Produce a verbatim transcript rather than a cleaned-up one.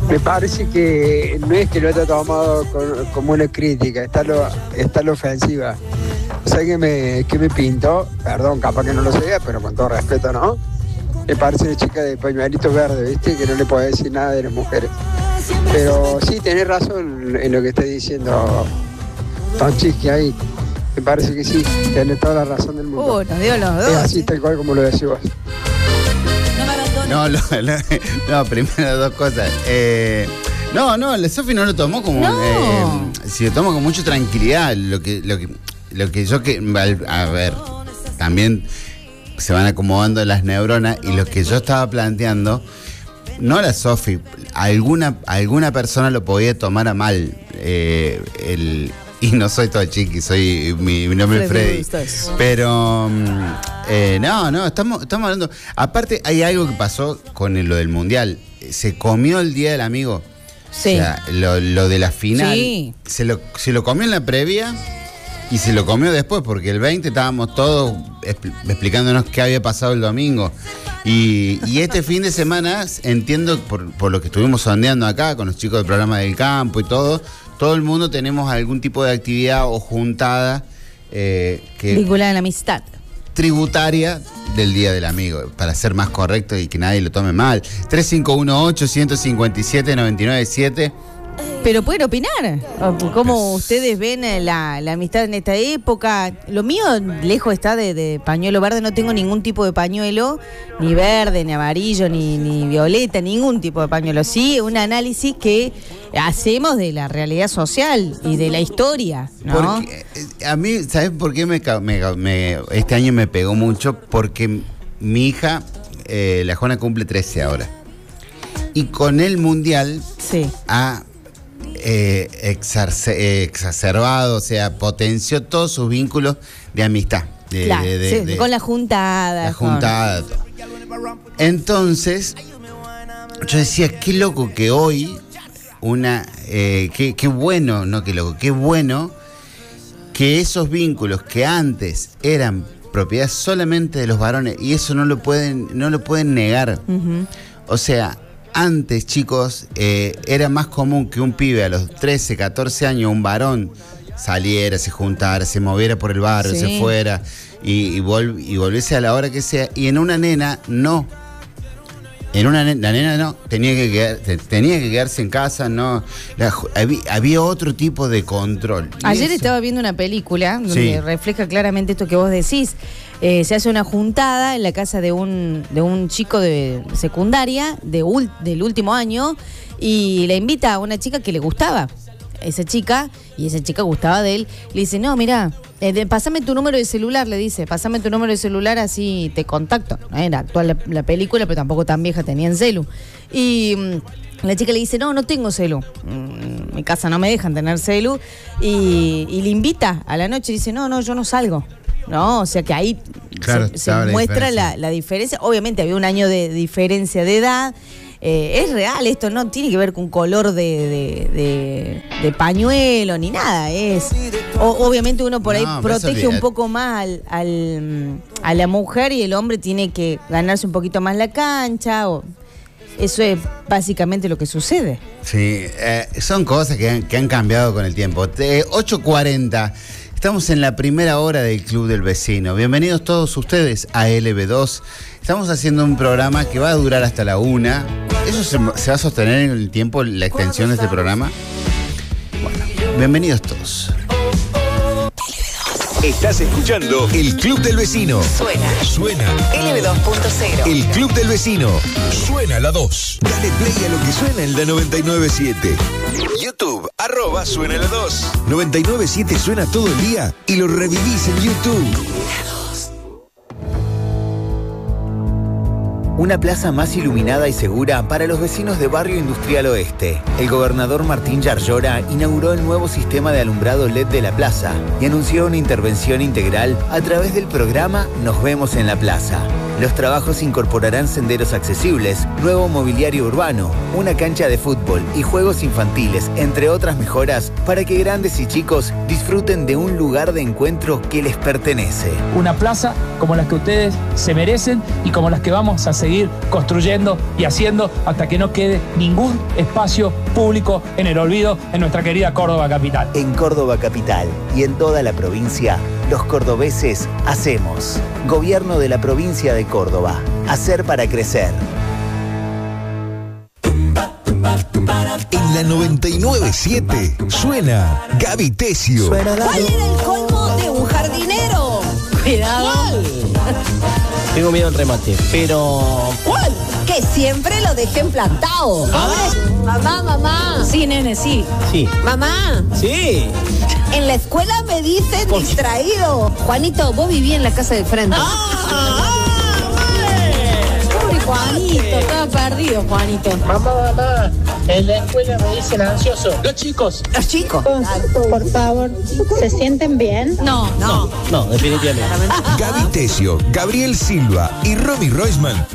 Me parece que no es que lo haya tomado con, como una crítica, está lo, está la ofensiva. O sea que me, que me pintó, perdón, capaz que no lo sea, pero con todo respeto, ¿no? Me parece una chica de pañuelitos verdes, ¿viste? Que no le puede decir nada de las mujeres. Pero sí, tenés razón en lo que estás diciendo, Tonchis, ahí. Me parece que sí, tenés toda la razón del mundo. Uh, nos dio los dos. Es así, tal cual como lo decís vos. No, lo, lo, no, primero dos cosas. Eh, no, no, la Sofi no lo tomó como... No. Eh, si lo tomó con mucha tranquilidad. Lo que, lo que, lo que yo que... A ver, también se van acomodando las neuronas y lo que yo estaba planteando, no la Sofi, alguna, alguna persona lo podía tomar a mal. Eh, el... Y no soy todo chiqui, soy mi, mi nombre es Freddy. Freddy. Pero eh, no, no, estamos, estamos hablando. Aparte, hay algo que pasó con el, lo del mundial. Se comió el día del amigo. Sí. O sea, lo, lo de la final. Sí. Se lo, se lo comió en la previa y se lo comió después, porque el veinte estábamos todos expl- explicándonos qué había pasado el domingo. Y, y este fin de semana, entiendo por, por lo que estuvimos sondeando acá con los chicos del programa del campo y todo. Todo el mundo tenemos algún tipo de actividad o juntada eh, que vinculada a la amistad. Tributaria del Día del Amigo, para ser más correcto y que nadie lo tome mal. tres cinco uno ocho, uno cinco siete, nueve nueve siete. Pero pueden opinar. ¿Cómo ustedes ven la, la amistad en esta época? Lo mío, lejos está de, de pañuelo verde. No tengo ningún tipo de pañuelo, ni verde, ni amarillo, ni, ni violeta, ningún tipo de pañuelo. Sí, un análisis que hacemos de la realidad social y de la historia, ¿no? Porque, a mí, ¿sabes por qué me, me, me, este año me pegó mucho? Porque mi hija, eh, la Juana, cumple trece ahora. Y con el Mundial sí. ha... Eh, exarce, eh, exacerbado, o sea, potenció todos sus vínculos de amistad. De, claro, de, de, sí, de, con la juntada. La juntada, con... todo. Entonces, yo decía, qué loco que hoy, una, eh, qué, qué bueno, no qué loco, qué bueno que esos vínculos que antes eran propiedad solamente de los varones, y eso no lo pueden, no lo pueden negar. Uh-huh. O sea, antes, chicos, eh, era más común que un pibe a los trece, catorce años, un varón, saliera, se juntara, se moviera por el barrio, sí. se fuera y, y, vol- y volviese a la hora que sea. Y en una nena, no. En una nena, la nena no, tenía que, quedar, tenía que quedarse en casa, no. La, había, había otro tipo de control. Ayer estaba viendo una película donde sí. refleja claramente esto que vos decís. Eh, se hace una juntada en la casa de un de un chico de secundaria de ul, del último año y le invita a una chica que le gustaba esa chica y esa chica gustaba de él. Le dice, no, mira, eh, pásame tu número de celular, le dice, pásame tu número de celular así te contacto. No era actual la, la película, pero tampoco tan vieja, tenían celu. Y mmm, la chica le dice, no, no tengo celu. En mi casa no me dejan tener celu. Y, y le invita a la noche y dice, no, no, yo no salgo. No, o sea que ahí claro, se, se muestra la, la diferencia. Obviamente había un año de diferencia de edad. Eh, es real esto, no tiene que ver con color de, de, de, de pañuelo ni nada. Es o, obviamente uno por ahí no, protege un poco más al, al, a la mujer y el hombre tiene que ganarse un poquito más la cancha. O, eso es básicamente lo que sucede. Sí, eh, son cosas que han, que han cambiado con el tiempo. Eh, ocho cuarenta. Estamos en la primera hora del Club del Vecino. Bienvenidos todos ustedes a L B dos. Estamos haciendo un programa que va a durar hasta la una. ¿Eso se, se va a sostener en el tiempo, la extensión de este programa? Bueno, bienvenidos todos. Estás escuchando El Club del Vecino. Suena. Suena. L B dos punto cero. El Club del Vecino. Suena la dos. Dale play a lo que suena en la noventa y nueve siete. YouTube, arroba Suena la dos. noventa y nueve siete suena todo el día y lo revivís en YouTube. Una plaza más iluminada y segura para los vecinos de Barrio Industrial Oeste. El gobernador Martín Yarlora inauguró el nuevo sistema de alumbrado L E D de la plaza y anunció una intervención integral a través del programa Nos Vemos en la Plaza. Los trabajos incorporarán senderos accesibles, nuevo mobiliario urbano, una cancha de fútbol y juegos infantiles, entre otras mejoras, para que grandes y chicos disfruten de un lugar de encuentro que les pertenece. Una plaza como las que ustedes se merecen y como las que vamos a seguir seguir construyendo y haciendo hasta que no quede ningún espacio público en el olvido en nuestra querida Córdoba capital. En Córdoba capital y en toda la provincia, los cordobeses hacemos. Gobierno de la provincia de Córdoba. Hacer para crecer. En la noventa y nueve punto siete suena Gaby Tesio. ¿Cuál era el colmo de un jardinero? Cuidado. ¿Cuál? Tengo miedo al remate, pero... ¿Cuál? Que siempre lo dejen plantado. ¿Ah? Mamá, mamá. Sí, nene, sí. Sí. Mamá. Sí. En la escuela me dicen distraído. Juanito, vos vivías en la casa de frente. Ah, Pobre Juanito, estaba perdido, Juanito. Mamá, mamá, en la escuela me dicen ansioso. Los chicos. Los chicos. Por favor, ¿se sienten bien? No, No, no, definitivamente. Gaby Tesio, Gabriel Silva y Romy Roisman